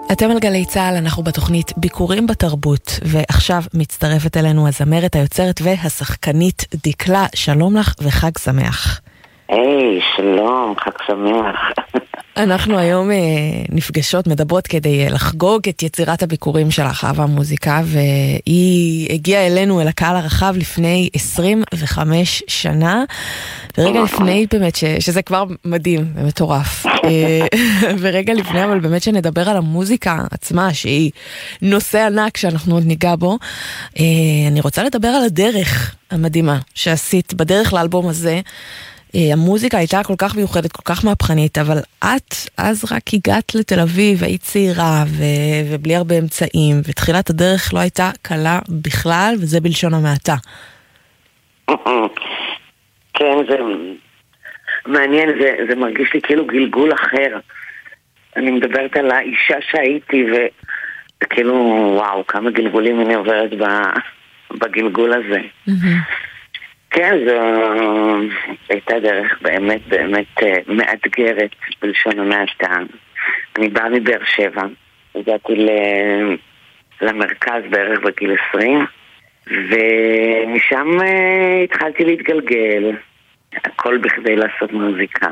אתם על גלי צהל, אנחנו בתוכנית ביקורים בתרבות, ועכשיו מצטרפת אלינו הזמרת, היוצרת והשחקנית דקלה. שלום לך וחג שמח. היי, שלום, חג שמח. אנחנו היום נפגשות, מדברות כדי לחגוג את יצירת הביקורים שלך, אהבה מוזיקה, והיא הגיעה אלינו, אל הקהל הרחב, לפני 25 שנה, ורגע לפני באמת, שזה כבר מדהים ומטורף, ורגע לפני אבל באמת שנדבר על המוזיקה עצמה, שהיא נושא ענק שאנחנו עוד ניגע בו, אני רוצה לדבר על הדרך המדהימה שעשית בדרך לאלבום הזה. המוזיקה הייתה כל כך מיוחדת, כל כך מהפכנית, אבל את אז רק הגעת לתל אביב, היית צעירה ובלי הרבה אמצעים, ותחילת הדרך לא הייתה קלה בכלל, וזה בלשון המעטה. כן, זה מעניין, זה מרגיש לי כאילו גלגול אחר. אני מדברת על האישה שהייתי, וכאילו, וואו, כמה גלגולים אני עוברת בגלגול הזה. כן, זו הייתה דרך באמת מאתגרת בלשון המעטה. אני באה מבאר שבע, הגעתי למרכז בערך בגיל 20, ומשם התחלתי להתגלגל, הכל בכדי לעשות מוזיקה.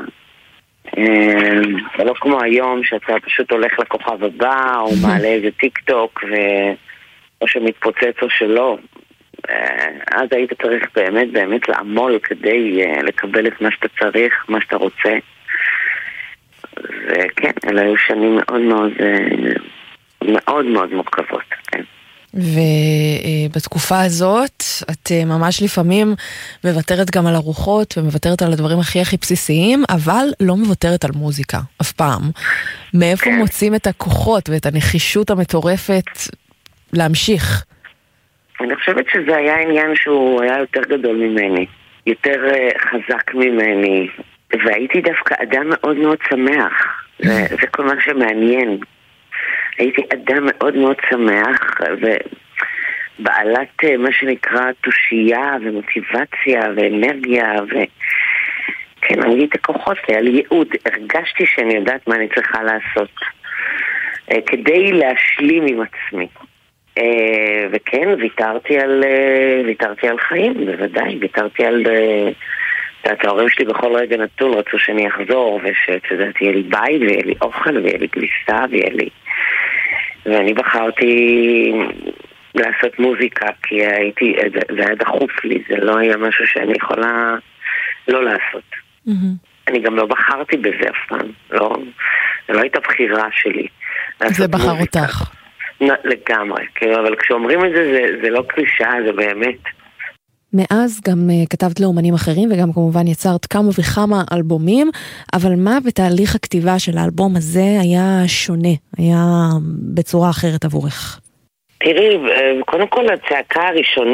לא כמו היום שאתה פשוט הולך לכוכב הבא, או מעלה איזה טיק טוק, או שמתפוצץ או שלא. אז היית צריך באמת לעמול כדי לקבל את מה שאתה צריך, מה שאתה רוצה. וכן, אלה היו שנים מאוד מורכבות, כן. ובתקופה הזאת את ממש לפעמים מוותרת גם על ארוחות ומוותרת על הדברים הכי בסיסיים, אבל לא מוותרת על מוזיקה, אף פעם. מאיפה כן. מוצאים את הכוחות ואת הנחישות המטורפת להמשיך? אני חושבת שזה היה עניין שהוא היה יותר גדול ממני, יותר חזק ממני, והייתי דווקא אדם מאוד שמח. זה כל מה שמעניין. הייתי אדם מאוד שמח, ובעלת מה שנקרא תושייה ומוטיבציה ואנרגיה, וכן, אני את הכוחות, היה לי ייעוד, הרגשתי שאני יודעת מה אני צריכה לעשות, כדי להשלים עם עצמי. וכן, ויתרתי על חיים, בוודאי, ויתרתי על... ההורים שלי בכל רגע נתון רצו שאני אחזור, ושתדעתי, יהיה לי בית, ויהיה לי אוכל, ויהיה לי גליסה, ואני בחרתי לעשות מוזיקה, כי זה היה דחוף לי, זה לא היה משהו שאני יכולה לא לעשות. אני גם לא בחרתי בזה אף פעם, זה לא הייתה בחירה שלי. זה בחר אותך. לגמרי, אבל כשאומרים את זה, זה לא קלישה, זה באמת. מאז גם כתבת לאומנים אחרים, וגם כמובן יצרת כמה וכמה אלבומים, אבל מה בתהליך הכתיבה של האלבום הזה היה שונה, היה בצורה אחרת עבורך? תראי, קודם כל הצעקה הראשונה,